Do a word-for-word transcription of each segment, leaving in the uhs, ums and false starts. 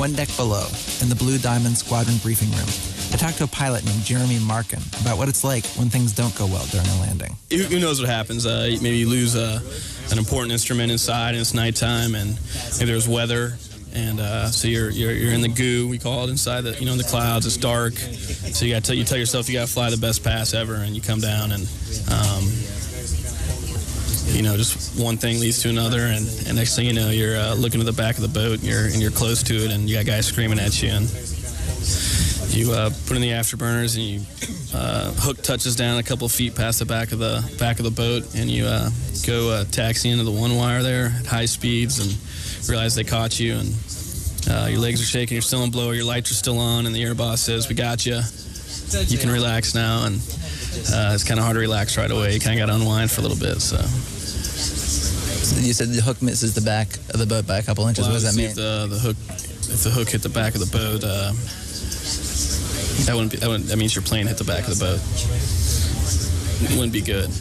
One deck below, in the Blue Diamond Squadron briefing room, I talked to a pilot named Jeremy Markin about what it's like when things don't go well during a landing. Who, who knows what happens? Uh, maybe you lose uh, an important instrument inside and it's nighttime, and maybe there's weather, and uh, so you're, you're you're in the goo, we call it, inside the you know in the clouds. It's dark, so you got to you tell yourself you got to fly the best pass ever, and you come down and. Um, You know, just one thing leads to another, and, and next thing you know, you're uh, looking at the back of the boat, and you're and you're close to it, and you got guys screaming at you, and you uh, put in the afterburners, and you uh, hook touches down a couple feet past the back of the back of the boat, and you uh, go uh, taxi into the one wire there at high speeds, and realize they caught you, and uh, your legs are shaking, you're still in blower, your lights are still on, and the air boss says, "We got you. You can relax now," and uh, it's kind of hard to relax right away. You kind of got to unwind for a little bit, so. You said the hook misses the back of the boat by a couple inches. Well, what does that mean? If the, the hook, if the hook hit the back of the boat, uh, that wouldn't be. That, wouldn't, that means your plane hit the back of the boat. It wouldn't be good.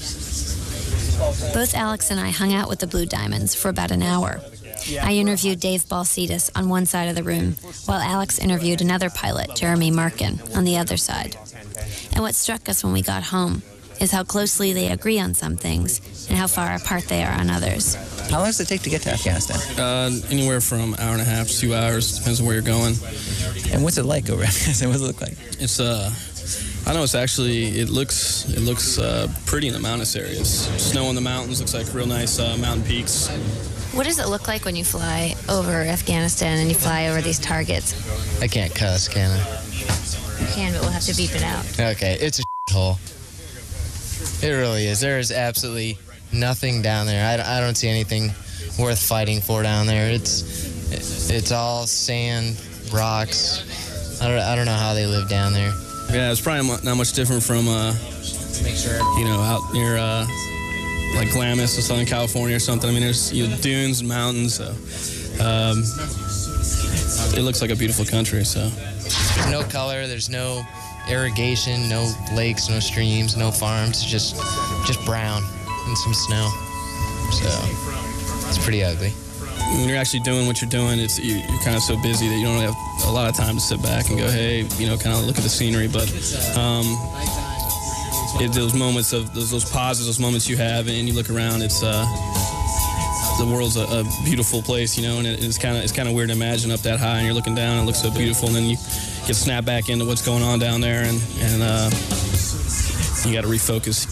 Both Alex and I hung out with the Blue Diamonds for about an hour. I interviewed Dave Balsitis on one side of the room, while Alex interviewed another pilot, Jeremy Markin, on the other side. And what struck us when we got home is how closely they agree on some things and how far apart they are on others. How long does it take to get to Afghanistan? Uh, anywhere from an hour and a half to two hours, depends on where you're going. And what's it like over Afghanistan? What does it look like? It's uh, I know it's actually it looks it looks uh, pretty in the mountainous areas. Snow in the mountains, looks like real nice uh, mountain peaks. What does it look like when you fly over Afghanistan and you fly over these targets? I can't cuss, can I? You can, but we'll have to beep it out. Okay, it's a hole. It really is. There is absolutely nothing down there. I, I don't see anything worth fighting for down there. It's it, it's all sand, rocks. I don't, I don't know how they live down there. Yeah, it's probably not much different from, uh, you know, out near uh, like Glamis or Southern California or something. I mean, there's you know, dunes and mountains. So um, it looks like a beautiful country. So there's no color. There's no irrigation, no lakes, no streams, no farms, just just brown and some snow. So it's pretty ugly. When you're actually doing what you're doing, it's you, you're kind of so busy that you don't have a lot of time to sit back and go, hey, you know, kind of look at the scenery. But um, it, those moments of those, those pauses, those moments you have, and you look around, it's uh, the world's a, a beautiful place, you know, and it, it's kind of it's kind of weird to imagine up that high and you're looking down and it looks so beautiful, and then you get snapped back into what's going on down there, and, and uh, you got to refocus.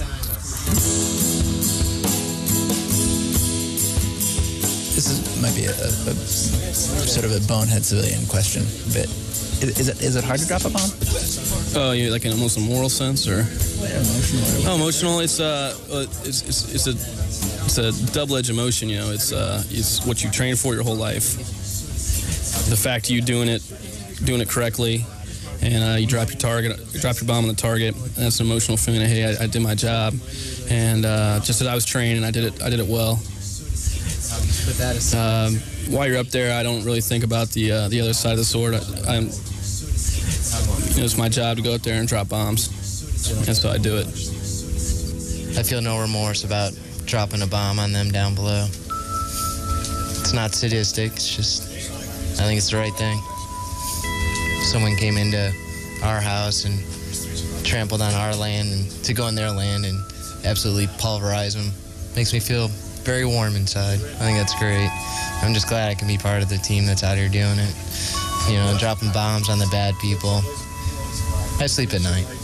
This is, might be a, a, a sort of a bonehead civilian question, but is, is it is it hard to drop a bomb? Oh, you like in almost a moral sense, or emotional? Oh, emotional. It's uh, it's it's, it's a it's a double-edged emotion. You know, it's uh, it's what you train for your whole life. The fact you doing it. doing it correctly, and uh, you drop your target, you drop your bomb on the target, and that's an emotional feeling of, hey, I, I did my job, and uh, just as I was trained, and I did it, I did it well. Um, while you're up there, I don't really think about the uh, the other side of the sword. I, I'm, you know, it's my job to go up there and drop bombs, and so I do it. I feel no remorse about dropping a bomb on them down below. It's not sadistic, it's just, I think it's the right thing. Someone came into our house and trampled on our land, and to go on their land and absolutely pulverize them makes me feel very warm inside. I think that's great. I'm just glad I can be part of the team that's out here doing it. You know, dropping bombs on the bad people. I sleep at night.